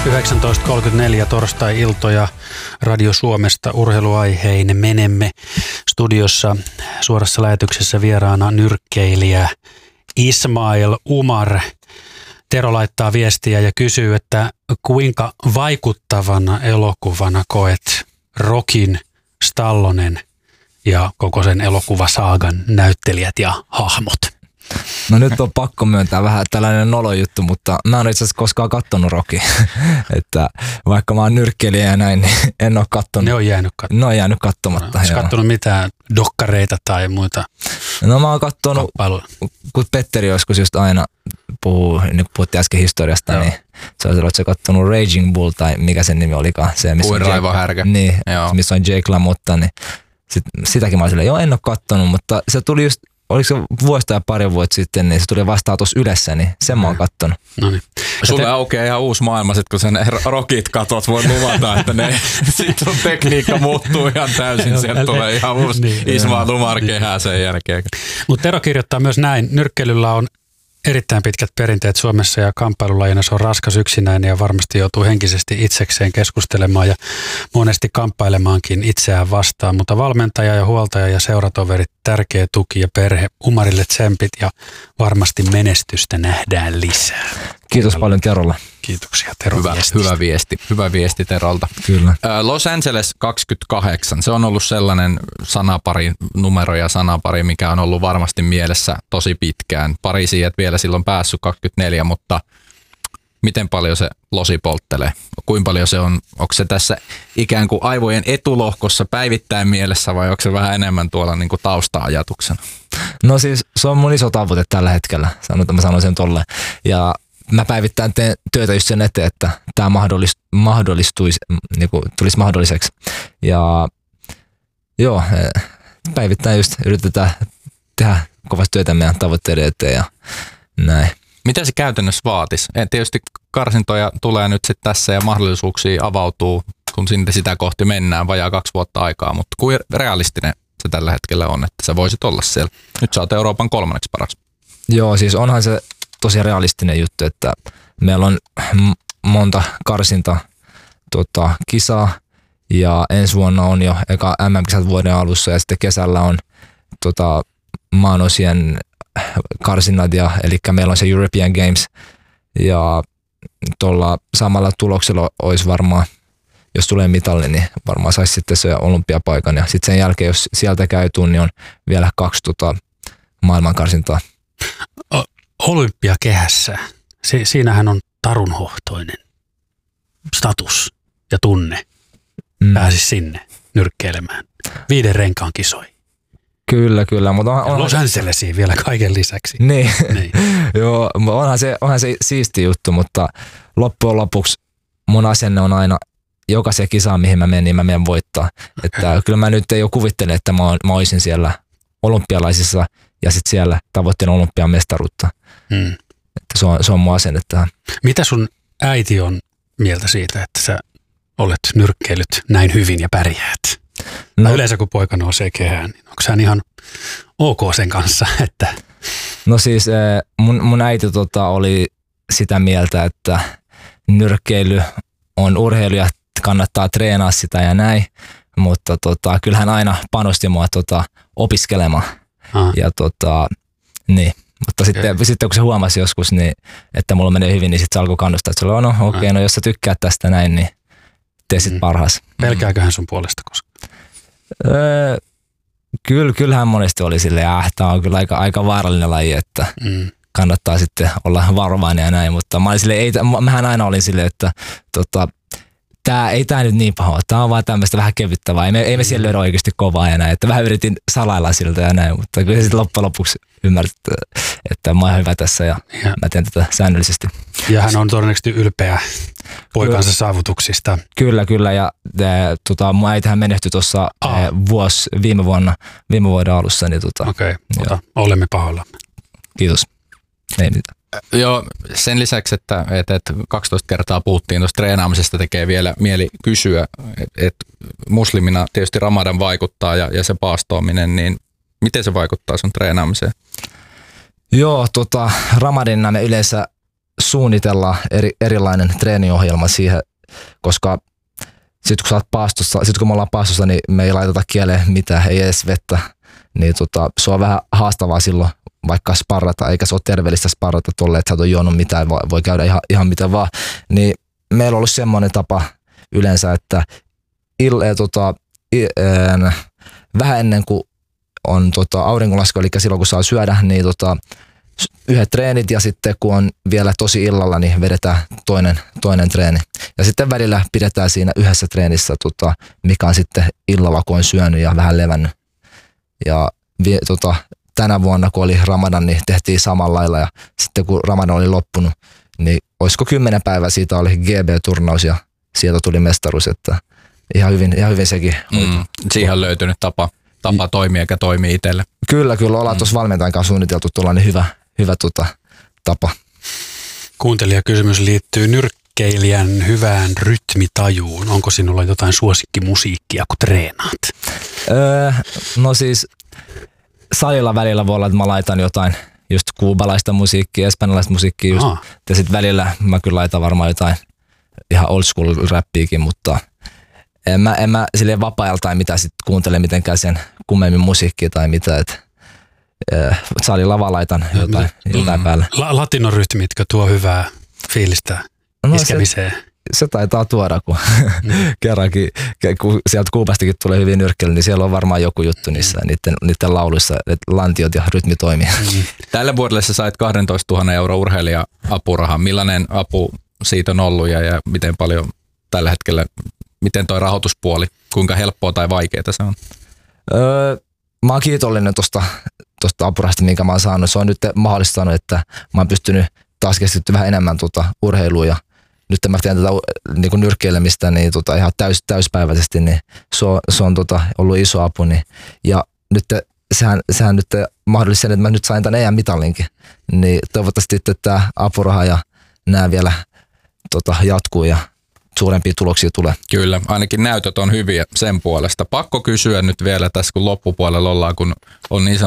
19.34 torstai-iltoja Radio Suomesta urheiluaiheen menemme. Studiossa suorassa lähetyksessä vieraana nyrkkeilijä Ismail Umar. Tero laittaa viestiä ja kysyy, että kuinka vaikuttavana elokuvana koet Rockin, Stallonen ja koko sen elokuvasaagan näyttelijät ja hahmot? No nyt on pakko myöntää vähän tällainen nolojuttu, mutta mä en itse asiassa koskaan kattonut Rockia. Että vaikka mä oon nyrkkeilijä ja näin, niin en ole kattonut. Ne on jäänyt kattomatta. Oletko kattonut mitään dokkareita tai muita? No mä oon kattonut, kun Petteri joskus just aina puhuu, niin kun puhuttiin äsken historiasta, joo, niin se olisi ollut, kattonut Raging Bull tai mikä sen nimi olikaan. Kuin Raivohärkä. Niin, missä on Jake LaMotta, niin sitäkin mä olin silleen, joo en ole kattonut, mutta se tuli just, oliko se vuosi tai pari vuotta sitten, niin se tuli vastaan tuossa Ylessä, niin sen mä oon kattonut. Noniin. Sulle aukeaa ihan uusi maailma sit, kun sen Rockit katot, voi luvata, että ne sit sun tekniikka muuttuu ihan täysin. Sieltä tulee ihan uusi Ismail Umar kehää sen jälkeen. Mutta Tero kirjoittaa myös näin, nyrkkeilyllä on erittäin pitkät perinteet Suomessa ja kamppailulajina se on raskas yksinäinen ja varmasti joutuu henkisesti itsekseen keskustelemaan ja monesti kamppailemaankin itseään vastaan. Mutta valmentaja ja huoltaja ja seuratoverit, tärkeä tuki ja perhe, Umarille tsempit ja varmasti menestystä nähdään lisää. Kiitos paljon Terolle. Kiitoksia Tero. Hyvä viesti Terolta. Kyllä. Los Angeles 28, se on ollut sellainen numero ja sanapari, mikä on ollut varmasti mielessä tosi pitkään. Pariisiin et vielä silloin päässyt 24, mutta miten paljon se losi polttelee? Kuinka paljon se on, onko se tässä ikään kuin aivojen etulohkossa päivittäin mielessä vai onko se vähän enemmän tuolla niin kuin tausta-ajatuksena? No siis se on mun iso tavoite tällä hetkellä, mä sanon sen tolle. Ja mä päivittäin teen työtä just sen eteen, että tämä mahdollistuisi, niin kuin tulisi mahdolliseksi. Ja joo, päivittäin just yritetään tehdä kovasti työtä meidän tavoitteiden eteen ja näin. Mitä se käytännössä vaatisi? Tietysti karsintoja tulee nyt sitten tässä ja mahdollisuuksia avautuu, kun sinne sitä kohti mennään vajaa 2 vuotta aikaa, mutta kuin realistinen se tällä hetkellä on, että sä voisit olla siellä. Nyt sä oot Euroopan 3. paras. Joo, siis onhan se tosi realistinen juttu, että meillä on monta karsinta kisaa ja ensi vuonna on jo eka MM-kisat vuoden alussa ja sitten kesällä on maanosien karsinnat, eli meillä on se European Games ja tuolla samalla tuloksella olisi varmaan, jos tulee mitalli, niin varmaan saisi sitten se olympiapaikan ja sitten sen jälkeen, jos sieltä käytuu, niin on vielä 2 maailmankarsintaa. Olympiakehässä, siinähän on tarunhohtoinen status ja tunne. Pääsisi sinne nyrkkeilemään 5 renkaan kisoihin. Kyllä. Mutta Los Angelesiin vielä kaiken lisäksi. Niin. Joo, onhan se siisti juttu, mutta loppujen lopuksi mun asenne on aina jokaisen kisaan, mihin mä menen, niin mä menen voittaa. Että kyllä mä nyt ei ole kuvittele, että mä olisin siellä olympialaisissa ja sitten siellä tavoitteen olympian mestaruutta. Että se on mun asenne tähän. Mitä sun äiti on mieltä siitä, että sä olet nyrkkeilyt näin hyvin ja pärjäät? No, yleensä kun poika nousee kehään, niin onko hän ihan ok sen kanssa? Että... No siis mun äiti oli sitä mieltä, että nyrkkeily on urheilu ja kannattaa treenaa sitä ja näin, mutta kyllä hän aina panosti mua opiskelemaan. Ja niin. Mutta sitten kun se huomasi joskus, niin, että mulla menee hyvin, niin sitten se alkoi kannustaa, että no jos sä tykkäät tästä näin, niin tee sit parhaas. Pelkääkö hän sun puolesta koskaan? Kyllähän monesti oli silleen, tämä on kyllä aika vaarallinen laji, että kannattaa sitten olla varovainen ja näin, mutta mähän aina olin silleen, että ei tää nyt niin paha, tää on vaan tämmöistä vähän kevyttävää, ei me siellä löydä oikeasti kovaa ja näin, että vähän yritin salailla siltä ja näin, mutta kyllä sitten loppujen lopuksi ymmärrät, että mä oon hyvä tässä ja mä teen tätä säännöllisesti. Ja hän on todennäköisesti ylpeä poikansa saavutuksista. Kyllä ja mun äitihän menehtyi tuossa viime vuoden alussa. Niin Okei, olemme pahoillamme. Kiitos. Ei mitään. Joo, sen lisäksi, että 12 kertaa puhuttiin tuosta treenaamisesta, tekee vielä mieli kysyä, että muslimina tietysti Ramadan vaikuttaa ja se paastoaminen, niin miten se vaikuttaa sun treenaamiseen? Joo, Ramadina me yleensä suunnitella erilainen treeniohjelma siihen, koska sitten kun me ollaan paastossa, niin me ei laiteta kieleen mitään, ei edes vettä, niin se on vähän haastavaa silloin vaikka sparrata, eikä se ole terveellistä sparrata tolle, että sä et ole juonut mitään, voi käydä ihan mitä vaan. Niin meillä on ollut semmoinen tapa yleensä, että vähän ennen kuin on auringonlasku, eli silloin kun saa syödä, niin yhdet treenit ja sitten kun on vielä tosi illalla, niin vedetään toinen treeni. Ja sitten välillä pidetään siinä yhdessä treenissä, mikä on sitten illalla, kun on syönyt ja vähän levännyt. Ja tänä vuonna, kun oli Ramadan, niin tehtiin samalla lailla ja sitten kun Ramadan oli loppunut, niin olisiko 10 päivää siitä oli GB-turnaus ja sieltä tuli mestaruus, että ihan hyvin sekin. Siihen on löytynyt tapa toimia eikä toimii itselle. Kyllä, ollaan tuossa valmentajan kanssa suunniteltu tuollainen hyvä tapa. Kuuntelijakysymys liittyy nyrkkeilijän hyvään rytmitajuun. Onko sinulla jotain suosikkimusiikkia, kun treenaat? No siis salilla välillä voi olla, että mä laitan jotain just kuubalaista musiikkia, espanjalaista musiikkia just. Ja sitten välillä mä kyllä laitan varmaan jotain ihan old school räppiäkin, mutta en mä silleen vapaa-ajalla tai mitä sit kuuntele mitenkään sen kummemmin musiikkia tai mitä, että salilla vaan laitan jotain päälle. Latinorytmitkö tuo hyvää fiilistä iskemiseen? Se taitaa tuoda, kun kerrankin, kun sieltä Kuubastakin tulee hyvin nyrkkeily, niin siellä on varmaan joku juttu niissä niiden lauluissa, että lantiot ja rytmi toimii. Tälle vuodelle sä sait 12 000 € urheilija-apurahaa. Millainen apu siitä on ollut ja miten paljon tällä hetkellä, miten toi rahoituspuoli, kuinka helppoa tai vaikeaa se on? Mä oon kiitollinen tuosta apurahasta, minkä mä oon saanut. Se on nyt mahdollistanut, että mä oon pystynyt taas keskittyä vähän enemmän urheiluun ja nyt mä teen tätä niin nyrkkeilemistä niin ihan täyspäiväisesti, niin se on ollut iso apu. Niin, ja nyt sehän nyt mahdollisti sen, että mä nyt sain tämän EM-mitallinkin. Niin toivottavasti että tämä apuraha ja nämä vielä jatkuu ja suurempia tuloksia tulee. Kyllä, ainakin näytöt on hyviä sen puolesta. Pakko kysyä nyt vielä tässä, kun loppupuolella ollaan, kun on niin